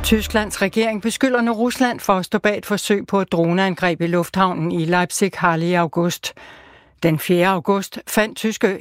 Tysklands regering beskylder nu Rusland for at stå bag et forsøg på et droneangreb i lufthavnen i Leipzig-Halle i august. Den 4. august fandt tyske